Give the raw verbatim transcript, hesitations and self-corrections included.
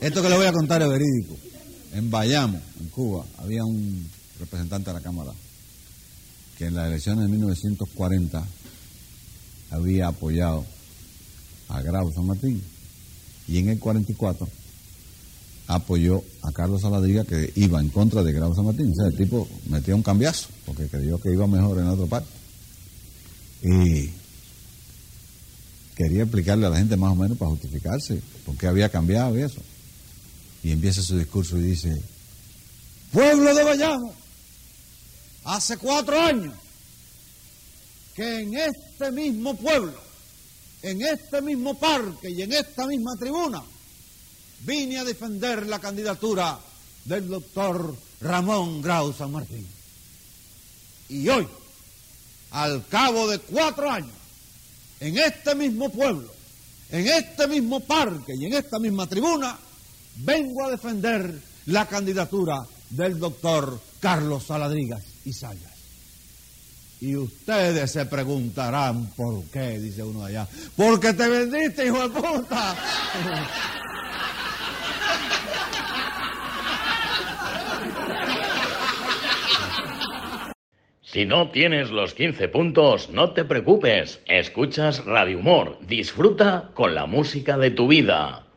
Esto que le voy a contar es verídico. En Bayamo, en Cuba, había un representante de la Cámara que en las elecciones de mil novecientos cuarenta había apoyado a Grau San Martín, y en el cuarenta y cuatro apoyó a Carlos Saladriga, que iba en contra de Grau San Martín. O sea, el tipo metía un cambiazo porque creyó que iba mejor en la otra parte, y quería explicarle a la gente más o menos para justificarse por qué había cambiado y eso. Y empieza su discurso y dice: pueblo de Bayamo, hace cuatro años que en este mismo pueblo, en este mismo parque y en esta misma tribuna vine a defender la candidatura del doctor Ramón Grau San Martín. Y hoy, al cabo de cuatro años, en este mismo pueblo, en este mismo parque y en esta misma tribuna, vengo a defender la candidatura del doctor Carlos Saladrigas y Sayas. Y ustedes se preguntarán por qué, dice uno de allá. Porque te vendiste, hijo de puta. Si no tienes los quince puntos, no te preocupes. Escuchas Radio Humor. Disfruta con la música de tu vida.